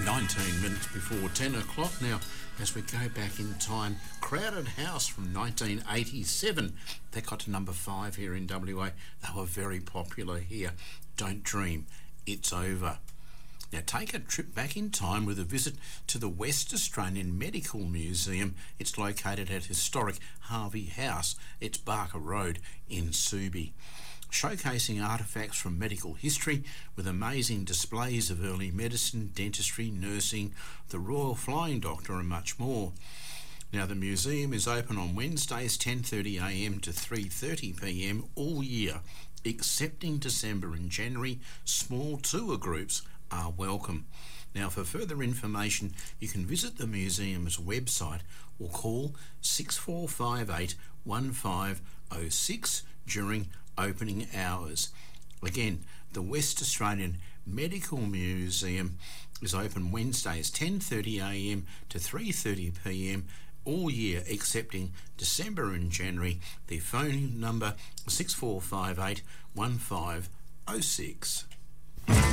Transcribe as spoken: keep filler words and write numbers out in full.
nineteen minutes before ten o'clock now. As we go back in time, Crowded House from nineteen eighty-seven. They got to number five here in W A. They were very popular here. Don't Dream, It's Over. Now take a trip back in time with a visit to the West Australian Medical Museum. It's located at historic Harvey House. It's Barker Road in Subi. Showcasing artefacts from medical history with amazing displays of early medicine, dentistry, nursing, the Royal Flying Doctor and much more. Now the museum is open on Wednesdays ten thirty a m to three thirty p m all year, excepting December and January. Small tour groups are welcome. Now for further information you can visit the museum's website or call six four five eight one five oh six during opening hours. Again, the West Australian Medical Museum is open Wednesdays ten thirty a m to three thirty p m all year excepting December and January. Their phone number six four five eight one five oh six.